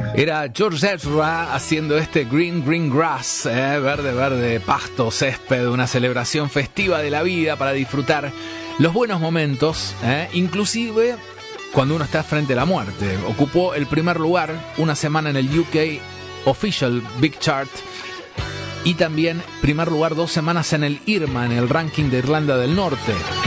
Era George Ezra haciendo este Green Green Grass, verde verde, pasto, césped, una celebración festiva de la vida para disfrutar los buenos momentos, inclusive cuando uno está frente a la muerte. Ocupó el primer lugar una semana en el UK Official Big Chart y también primer lugar 2 semanas en el IRMA, en el ranking de Irlanda del Norte.